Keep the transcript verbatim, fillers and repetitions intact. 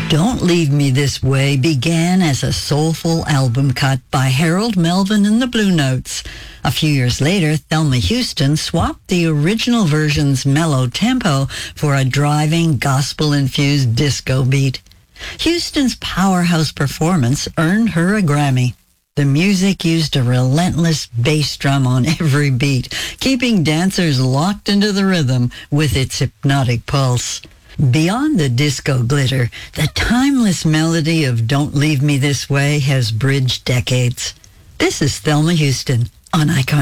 Don't Leave Me This Way began as a soulful album cut by Harold Melvin and the Blue Notes. A few years later, Thelma Houston swapped the original version's mellow tempo for a driving, gospel-infused disco beat. Houston's powerhouse performance earned her a Grammy. The music used a relentless bass drum on every beat, keeping dancers locked into the rhythm with its hypnotic pulse. Beyond the disco glitter, the timeless melody of Don't Leave Me This Way has bridged decades. This is Thelma Houston on Icon